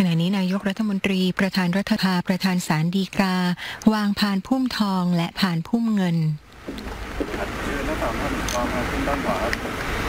ขณะนี้นายกรัฐมนตรีประธานรัฐสภาประธานศาลฎีกาวางพานพุ่มทองและพานพุ่มเงินเชิญทั้งสามท่านวางพานขึ้นด้านขวา